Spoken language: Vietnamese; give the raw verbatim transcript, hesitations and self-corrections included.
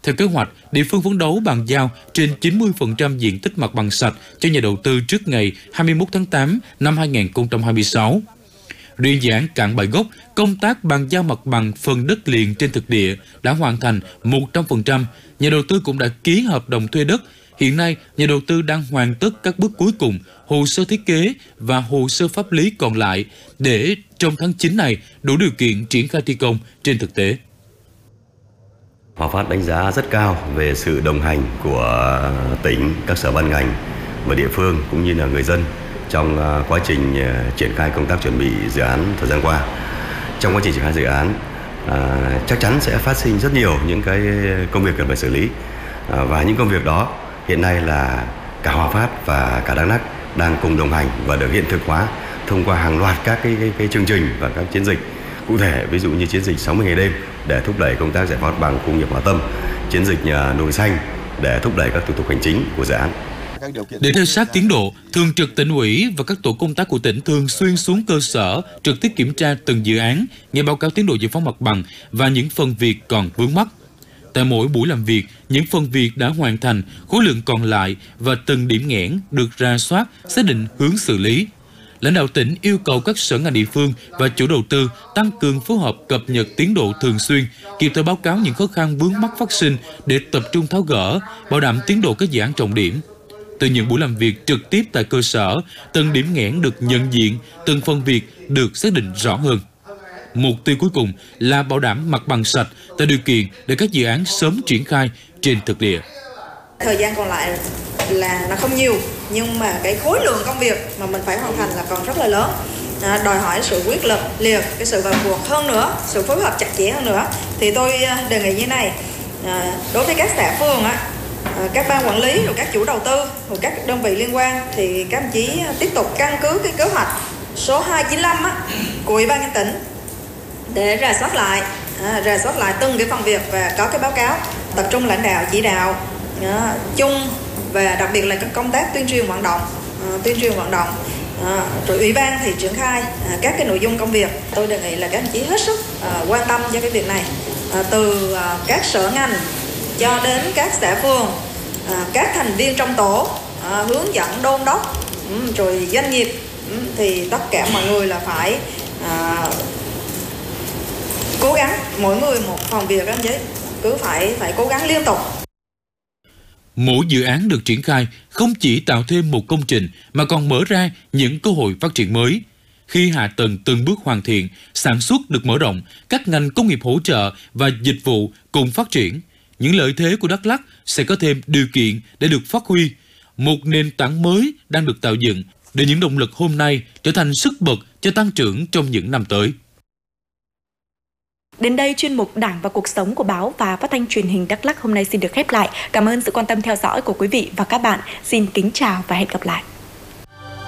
Theo kế hoạch, địa phương phấn đấu bàn giao trên chín mươi phần trăm diện tích mặt bằng sạch cho nhà đầu tư trước ngày hai mươi mốt tháng tám năm hai nghìn không trăm hai mươi sáu. Riêng dự án Cạn Bãi Gốc, công tác bàn giao mặt bằng phần đất liền trên thực địa đã hoàn thành một trăm phần trăm. Nhà đầu tư cũng đã ký hợp đồng thuê đất. Hiện nay, nhà đầu tư đang hoàn tất các bước cuối cùng, hồ sơ thiết kế và hồ sơ pháp lý còn lại để trong tháng chín này đủ điều kiện triển khai thi công trên thực tế. Hòa Phát đánh giá rất cao về sự đồng hành của tỉnh, các sở ban ngành và địa phương cũng như là người dân trong quá trình triển khai công tác chuẩn bị dự án thời gian qua. Trong quá trình triển khai dự án, à, chắc chắn sẽ phát sinh rất nhiều những cái công việc cần phải xử lý, à, và những công việc đó hiện nay là cả Hòa Phát và cả Đắk Lắk đang cùng đồng hành và được hiện thực hóa thông qua hàng loạt các cái, cái, cái chương trình và các chiến dịch cụ thể, ví dụ như chiến dịch sáu mươi ngày đêm để thúc đẩy công tác giải phóng mặt bằng khu công nghiệp Hòa Tâm, chiến dịch Nồi Xanh để thúc đẩy các thủ tục hành chính của dự án. Để theo sát tiến độ, Thường trực Tỉnh ủy và các tổ công tác của tỉnh thường xuyên xuống cơ sở trực tiếp kiểm tra từng dự án, nghe báo cáo tiến độ giải phóng mặt bằng và những phần việc còn vướng mắc. Tại mỗi buổi làm việc, những phần việc đã hoàn thành, khối lượng còn lại và từng điểm nghẽn được rà soát, xác định hướng xử lý. Lãnh đạo tỉnh yêu cầu các sở ngành địa phương và chủ đầu tư tăng cường phối hợp cập nhật tiến độ thường xuyên, kịp thời báo cáo những khó khăn vướng mắc phát sinh để tập trung tháo gỡ, bảo đảm tiến độ các dự án trọng điểm. Từ những buổi làm việc trực tiếp tại cơ sở, từng điểm nghẽn được nhận diện, từng phần việc được xác định rõ hơn. Mục tiêu cuối cùng là bảo đảm mặt bằng sạch, tạo điều kiện để các dự án sớm triển khai trên thực địa. Thời gian còn lại là nó không nhiều, nhưng mà cái khối lượng công việc mà mình phải hoàn thành là còn rất là lớn, à, đòi hỏi sự quyết lực liệt, cái sự vào cuộc hơn nữa, sự phối hợp chặt chẽ hơn nữa. Thì tôi đề nghị như này, à, đối với các xã phường á, à, các ban quản lý rồi các chủ đầu tư rồi các đơn vị liên quan thì các đồng chí tiếp tục căn cứ cái kế hoạch số hai chín lăm á, của Ủy ban nhân tỉnh để rà soát lại, à, rà soát lại từng cái phần việc và có cái báo cáo, tập trung lãnh đạo chỉ đạo à, chung và đặc biệt là các công tác tuyên truyền vận động, à, tuyên truyền vận động, à, rồi ủy ban thì triển khai à, các cái nội dung công việc. Tôi đề nghị là các đồng chí hết sức à, quan tâm cho cái việc này, à, từ à, các sở ngành cho đến các xã phường, à, các thành viên trong tổ, à, hướng dẫn đôn đốc, ừ, rồi doanh nghiệp, ừ, thì tất cả mọi người là phải à, cố gắng, mỗi người một phần việc các anh chị cứ phải phải cố gắng liên tục. Mỗi dự án được triển khai không chỉ tạo thêm một công trình mà còn mở ra những cơ hội phát triển mới. Khi hạ tầng từng bước hoàn thiện, sản xuất được mở rộng, các ngành công nghiệp hỗ trợ và dịch vụ cùng phát triển, những lợi thế của Đắk Lắk sẽ có thêm điều kiện để được phát huy. Một nền tảng mới đang được tạo dựng để những động lực hôm nay trở thành sức bật cho tăng trưởng trong những năm tới. Đến đây, chuyên mục Đảng và Cuộc sống của báo và phát thanh truyền hình Đắk Lắk hôm nay xin được khép lại. Cảm ơn sự quan tâm theo dõi của quý vị và các bạn. Xin kính chào và hẹn gặp lại.